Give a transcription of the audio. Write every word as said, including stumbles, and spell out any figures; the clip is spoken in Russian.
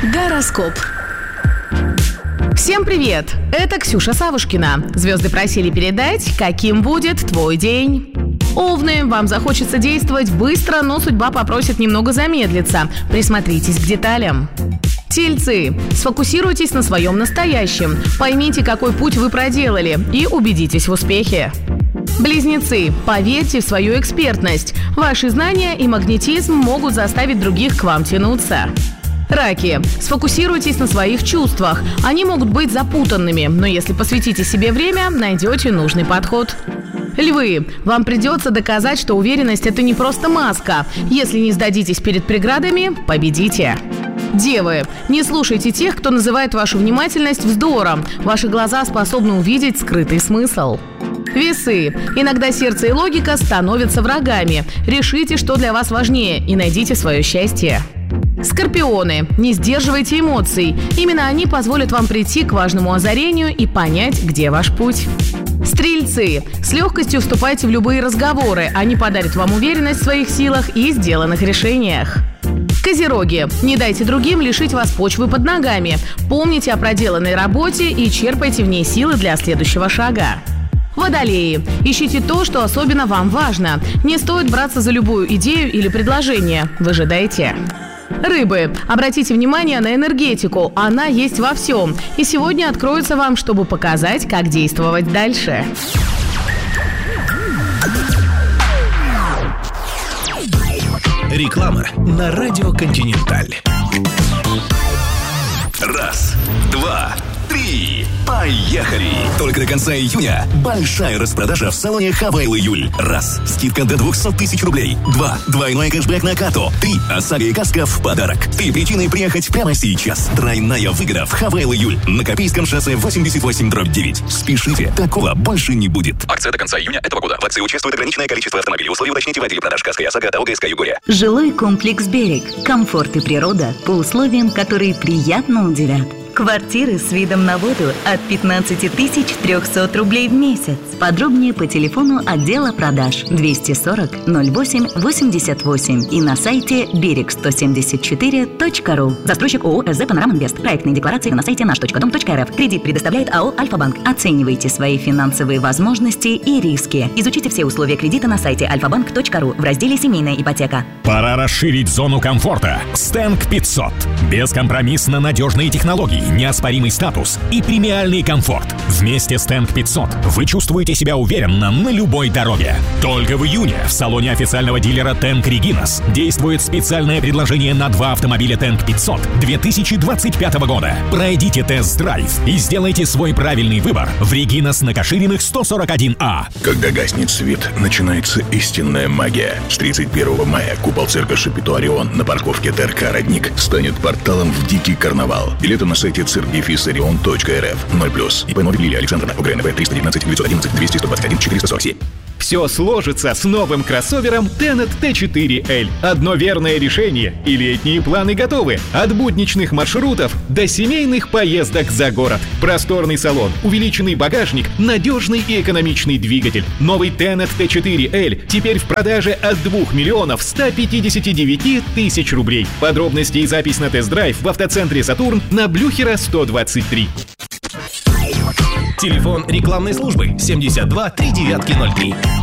Гороскоп. Всем привет! Это Ксюша Савушкина. Звезды просили передать, каким будет твой день. Овны, вам захочется действовать быстро, но судьба попросит немного замедлиться. Присмотритесь к деталям. Тельцы, сфокусируйтесь на своем настоящем. Поймите, какой путь вы проделали, и убедитесь в успехе. Близнецы, поверьте в свою экспертность. Ваши знания и магнетизм могут заставить других к вам тянуться. Раки, сфокусируйтесь на своих чувствах. Они могут быть запутанными, но если посвятите себе время, найдете нужный подход. Львы, вам придется доказать, что уверенность – это не просто маска. Если не сдадитесь перед преградами, победите. Девы, не слушайте тех, кто называет вашу внимательность вздором. Ваши глаза способны увидеть скрытый смысл. Весы, иногда сердце и логика становятся врагами. Решите, что для вас важнее, и найдите свое счастье. Скорпионы, не сдерживайте эмоций. Именно они позволят вам прийти к важному озарению и понять, где ваш путь. Стрельцы, с легкостью вступайте в любые разговоры. Они подарят вам уверенность в своих силах и сделанных решениях. Козероги, не дайте другим лишить вас почвы под ногами. Помните о проделанной работе и черпайте в ней силы для следующего шага. Водолеи, ищите то, что особенно вам важно. Не стоит браться за любую идею или предложение. Выжидайте. Рыбы, обратите внимание на энергетику, она есть во всем. И сегодня откроется вам, чтобы показать, как действовать дальше. Реклама на радио «Континенталь». Раз, два, три, поехали! Только до конца июня большая распродажа в салоне Хавейл Июль. Раз, скидка до двухсот тысяч рублей. Два, двойной кэшбэк на карту. Три, ОСАГО и каска в подарок. Три причины приехать прямо сейчас. Тройная выгода в Хавейл Июль. На Копейском шоссе восемьдесят восемь дробь девять. Спешите, такого больше не будет. Акция до конца июня этого года. В акции участвует ограниченное количество автомобилей. Условия уточните в отделе продаж каска и ОСАГО от ОГСК Югория. Жилой комплекс «Берег». Комфорт и природа по условиям, которые приятно удивят. Квартиры с видом на воду от пятнадцать тысяч триста рублей в месяц. Подробнее по телефону отдела продаж двести сорок ноль восемь восемьдесят восемь и на сайте берег сто семьдесят четыре точка ру. Застройщик ООО «СЗ Панорама Инвест». Проектные декларации на сайте наш точка дом точка эр эф. Кредит предоставляет АО «Альфа-банк». Оценивайте свои финансовые возможности и риски. Изучите все условия кредита на сайте альфа банк точка ру в разделе «Семейная ипотека». Пора расширить зону комфорта. Стенк пятьсот. Бескомпромиссно надежные технологии, неоспоримый статус и премиальный комфорт. Вместе с Стенк пятьсот вы чувствуете себя уверенно на любой дороге. Только в июне в салоне официального дилера Тенк Регинас действует специальное предложение на два автомобиля Тенк пятьсот две тысячи двадцать пятого года. Пройдите тест-драйв и сделайте свой правильный выбор в Регинас на Кашириных сто сорок один А. Когда гаснет свет, начинается истинная магия. С тридцать первого мая купол цирка Шапито Орион на парковке ТРК «Родник» станет порталом в дикий карнавал. Билеты на сайте цирк дефис орион точка эр эф. ноль плюс. ИП Новик Лилия Александровна. УГРНП триста девятнадцать девятьсот одиннадцать двести сто двадцать один четыреста сорок семь. Все сложится с новым кроссовером Tenet ти четыре эль. Одно верное решение, и летние планы готовы. От будничных маршрутов до семейных поездок за город. Просторный салон, увеличенный багажник, надежный и экономичный двигатель. Новый Tenet ти четыре эль теперь в продаже от двух миллионов ста пятидесяти девяти тысяч рублей. Подробности и запись на тест-драйв в автоцентре «Сатурн» на Блюхера сто двадцать три. Телефон рекламной службы семьдесят два три девятки ноль три.